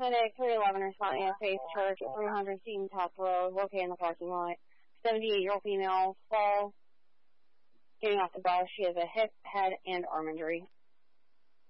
Sunday, 311 responding to Faith Church at 300 Seaton Top Road, located in the parking lot. 78-year-old female fall, getting off the bus. She has a hip, head, and arm injury.